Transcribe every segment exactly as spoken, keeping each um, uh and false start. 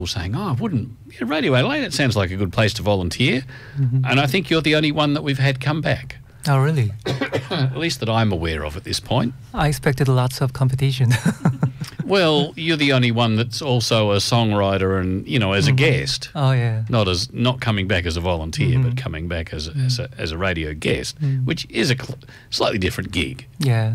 saying, oh, I wouldn't, yeah, Radio Adelaide, it sounds like a good place to volunteer. Mm-hmm. And I think you're the only one that we've had come back. Oh, really? At least that I'm aware of at this point. I expected lots of competition. Well, you're the only one that's also a songwriter and, you know, as mm-hmm. a guest. Oh, yeah. Not as not coming back as a volunteer, mm-hmm. but coming back as a, as a, as a radio guest, mm. which is a cl- slightly different gig. Yeah.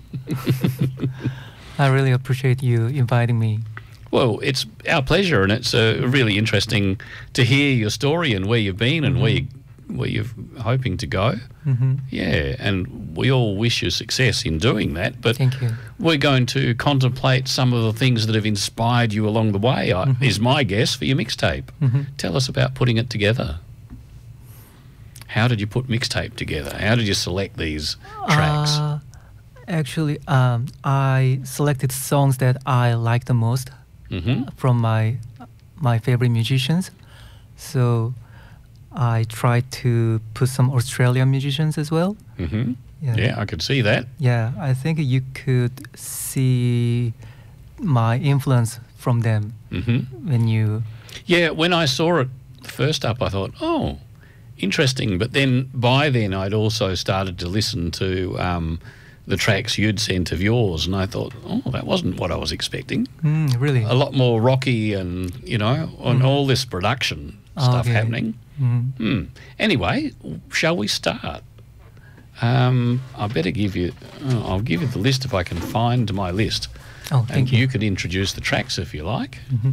I really appreciate you inviting me. Well, it's our pleasure, and it's uh, really interesting to hear your story and where you've been and mm-hmm. where you where you're hoping to go. Mm-hmm. Yeah, and we all wish you success in doing that. But Thank you. We're going to contemplate some of the things that have inspired you along the way. Mm-hmm. Is my guess for your mixtape. Mm-hmm. Tell us about putting it together. How did you put mixtape together? How did you select these tracks? Uh, actually, um, I selected songs that I like the most. Mm-hmm. From my my favorite musicians. So I tried to put some Australian musicians as well. Mm-hmm. Yeah. yeah, I could see that. Yeah, I think you could see my influence from them mm-hmm. when you... Yeah, when I saw it first up, I thought, oh, interesting. But then by then I'd also started to listen to... Um, the tracks you'd sent of yours, and I thought, oh, that wasn't what I was expecting. Mm, really? A lot more rocky and, you know, on mm. all this production stuff okay. happening. Mm. Mm. Anyway, shall we start? Um, I better give you, oh, I'll give you the list if I can find my list. Oh, thank and you. you could introduce the tracks if you like. Mm-hmm.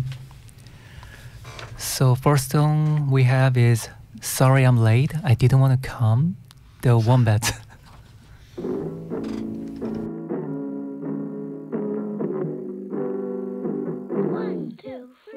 So first song we have is Sorry I'm Late, I Didn't Want to Come, the Wombats.